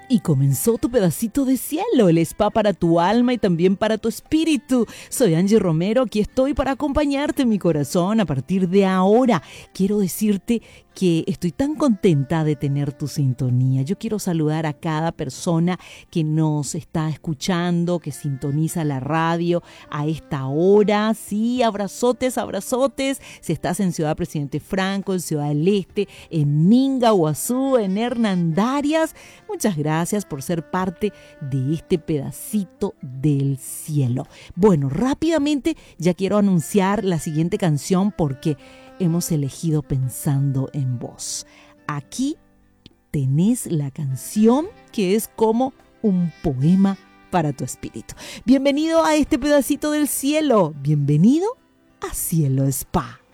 Y comenzó tu pedacito de cielo, el spa para tu alma y también para tu espíritu. Soy Angie Romero, aquí estoy para acompañarte, mi corazón. A partir de ahora, quiero decirte que estoy tan contenta de tener tu sintonía. Yo quiero saludar a cada persona que nos está escuchando, que sintoniza la radio a esta hora. Sí, abrazotes, abrazotes. Si estás en Ciudad Presidente Franco, en Ciudad del Este, en Minga, Guazú, en Hernandarias, muchas gracias por ser parte de este pedacito del cielo. Bueno, rápidamente ya quiero anunciar la siguiente canción porque hemos elegido pensando en vos. Aquí tenés la canción que es como un poema para tu espíritu. Bienvenido a este pedacito del cielo. Bienvenido a Cielo Spa.